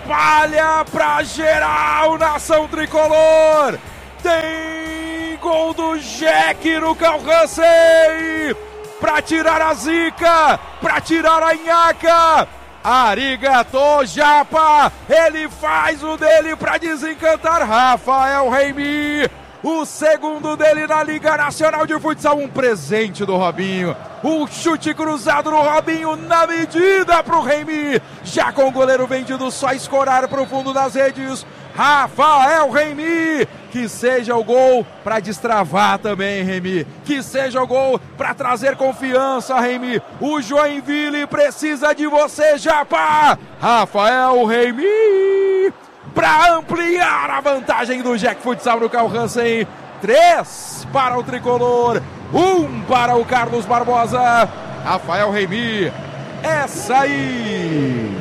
espalha pra geral, nação tricolor. Tem gol do Jack no Calhansen pra tirar a zica, pra tirar a nhaca. Arigato, Japa, ele faz o dele pra desencantar Rafael Reimi. O segundo dele na Liga Nacional de Futsal, um presente do Robinho. O chute cruzado do Robinho na medida pro Reimi. Já com o goleiro vendido, só escorar pro fundo das redes. Rafael Reimi, que seja o gol para destravar também, Reimi. Que seja o gol para trazer confiança, Reimi. O Joinville precisa de você, Japa. Rafael Reimi, para ampliar a vantagem do Jack Futsal no Calhansen. 3 para o tricolor, 1 para o Carlos Barbosa. Rafael Reimi, essa aí.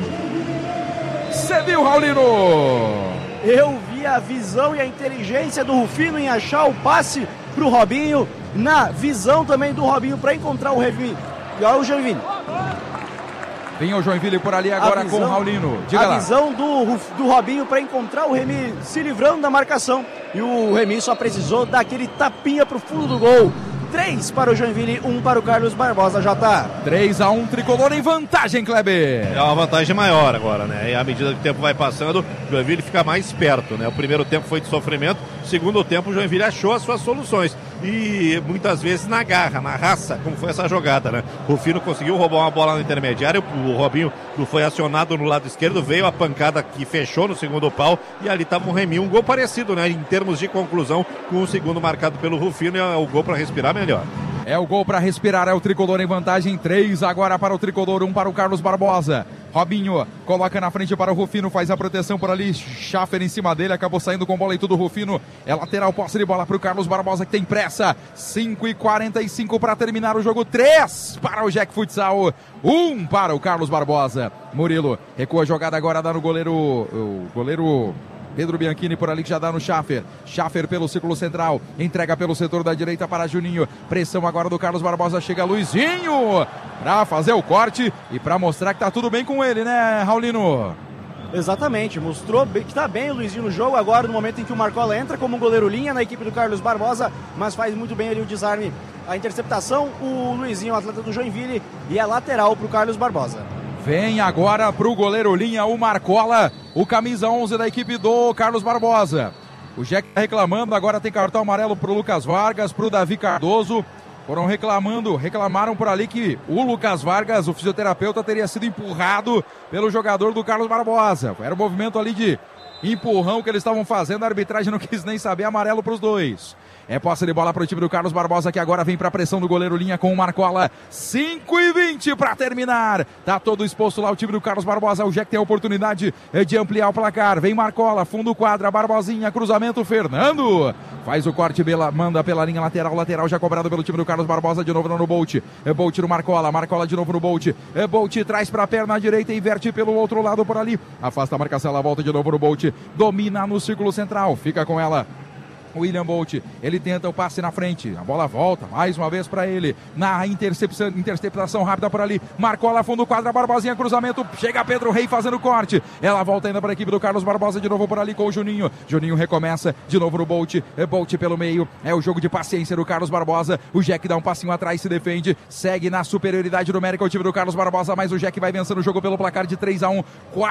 Você viu, Raulino? Eu vi a visão e a inteligência do Rufino em achar o passe pro Robinho, na visão também do Robinho para encontrar o Reimi. E olha o Joinville. Vem o Joinville por ali agora com o Raulino. Diga lá. A visão do Robinho para encontrar o Reimi se livrando da marcação. E o Reimi só precisou daquele tapinha pro fundo do gol. 3 para o Joinville, 1 para o Carlos Barbosa, já tá. 3-1, tricolor em vantagem, Kleber. É uma vantagem maior agora, né? E à medida que o tempo vai passando, o Joinville fica mais perto, né? O primeiro tempo foi de sofrimento, o segundo tempo o Joinville achou as suas soluções. E muitas vezes na garra, na raça, como foi essa jogada, né? O Rufino conseguiu roubar uma bola no intermediário, o Robinho foi acionado no lado esquerdo, veio a pancada que fechou no segundo pau e ali estava um Reimi, um gol parecido, né? Em termos de conclusão, com o segundo marcado pelo Rufino, é o gol para respirar melhor. É o gol para respirar, é o tricolor em vantagem, 3 agora para o tricolor, 1 para o Carlos Barbosa. Robinho coloca na frente para o Rufino, faz a proteção por ali, Schaffer em cima dele, acabou saindo com bola e tudo. Rufino é lateral, posse de bola para o Carlos Barbosa, que tem pressa. 5:45 para terminar o jogo, 3 para o Jack Futsal, 1 para o Carlos Barbosa. Murilo recua a jogada agora, dá no goleiro, o goleiro Pedro Bianchini por ali, que já dá no Schaffer. Schaffer pelo círculo central, entrega pelo setor da direita para Juninho. Pressão agora do Carlos Barbosa, chega Luizinho para fazer o corte e para mostrar que tá tudo bem com ele, né, Raulino? Exatamente, mostrou que tá bem o Luizinho no jogo agora, no momento em que o Marcola entra como goleiro linha na equipe do Carlos Barbosa, mas faz muito bem ali o desarme, a interceptação. O Luizinho, atleta do Joinville, e é lateral pro Carlos Barbosa. Vem agora pro goleiro linha o Marcola, o camisa 11 da equipe do Carlos Barbosa. O Jack tá reclamando, agora tem cartão amarelo pro Lucas Vargas, pro Davi Cardoso. Foram reclamaram por ali que o Lucas Vargas, o fisioterapeuta, teria sido empurrado pelo jogador do Carlos Barbosa. Era um movimento ali de empurrão que eles estavam fazendo, a arbitragem não quis nem saber, amarelo pros dois. É posse de bola para o time do Carlos Barbosa, que agora vem para a pressão do goleiro linha com o Marcola. 5:20 para terminar. Tá todo exposto lá o time do Carlos Barbosa. O Jack tem a oportunidade de ampliar o placar. Vem Marcola, fundo quadra, Barbosinha, cruzamento, Fernando. Faz o corte, manda pela linha lateral já cobrado pelo time do Carlos Barbosa, de novo no Bolt. Bolt no Marcola de novo no Bolt. Bolt traz para a perna direita e inverte pelo outro lado por ali. Afasta a marcação, ela volta de novo no Bolt. Domina no círculo central, fica com ela William Bolt, ele tenta o passe na frente, a bola volta mais uma vez para ele, na interceptação rápida por ali, Marcola, fundo quadra, Barbosinha, cruzamento, chega Pedro Rei fazendo corte, ela volta ainda para a equipe do Carlos Barbosa, de novo por ali com o Juninho recomeça, de novo no Bolt, Bolt pelo meio, é o jogo de paciência do Carlos Barbosa, o Jack dá um passinho atrás, se defende, segue na superioridade numérica o time do Carlos Barbosa, mas o Jack vai vencendo o jogo pelo placar de 3-1,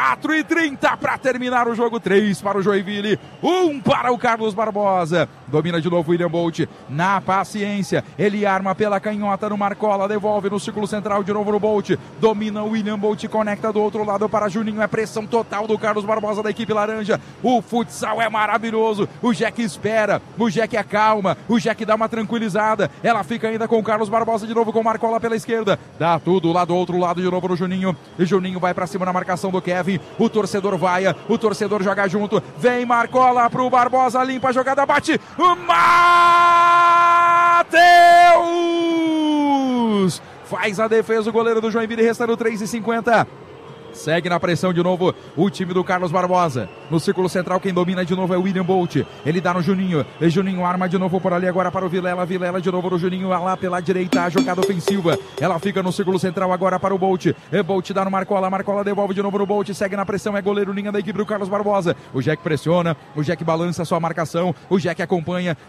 4:30 para terminar o jogo, 3 para o Joinville, 1 para o Carlos Barbosa. Domina de novo o William Bolt, na paciência, ele arma pela canhota no Marcola, devolve no círculo central de novo no Bolt, domina o William Bolt, conecta do outro lado para Juninho, é pressão total do Carlos Barbosa da equipe laranja, o futsal é maravilhoso, o Jack espera, o Jack acalma, o Jack dá uma tranquilizada, ela fica ainda com o Carlos Barbosa de novo com o Marcola pela esquerda, dá tudo lá do outro lado de novo no Juninho, e Juninho vai pra cima na marcação do Kevin, o torcedor vai, o torcedor joga junto, vem Marcola pro Barbosa, limpa a jogada, bate, Matheus! Faz a defesa o goleiro do Joinville, restando 3:50. Segue na pressão de novo o time do Carlos Barbosa. No círculo central quem domina de novo é o William Bolt. Ele dá no Juninho. Juninho arma de novo por ali agora para o Vilela. Vilela de novo no Juninho lá pela direita. A jogada ofensiva. Ela fica no círculo central agora para o Bolt. Bolt dá no Marcola. Marcola devolve de novo no Bolt. Segue na pressão. É goleiro linha da equipe do Carlos Barbosa. O Jack pressiona. O Jack balança a sua marcação. O Jack acompanha.